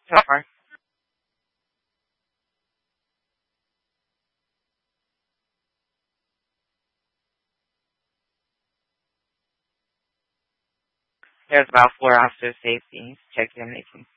So far. There's about 4 officer safety. Check your nation.